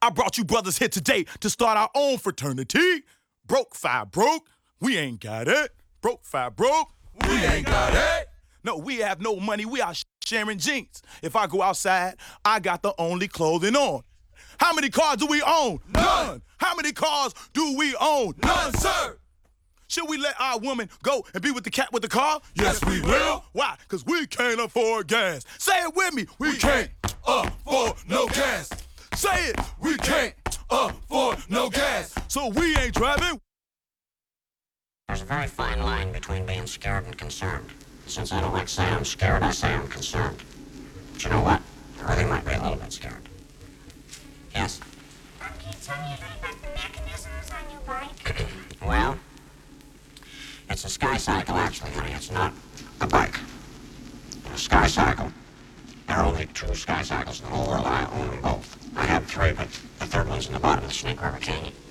I brought you brothers here today to start our own fraternity. Broke, five broke, we ain't got it. Broke, five broke, we ain't got it. No, we have no money, we are sharing jeans. If I go outside, I got the only clothing on. How many cars do we own? None. How many cars do we own? None, sir. Should we let our woman go and be with the cat with the car? Yes, we will. Why? Because we can't afford gas. Say it with me. We can't afford no gas. Say it. We can't afford no gas. So we ain't driving. There's a very fine line between being scared and concerned. Since I don't like saying I'm scared, I say I'm concerned. But you know what? I really might be a little bit scared. Yes? Can you tell me a little about the mechanisms on your bike? Well, it's a sky cycle, actually, honey. It's not a bike. A sky cycle. There are only 2 sky cycles in the whole world. I own them both. I have 3, but the third one's in the bottom of the Snake River Canyon.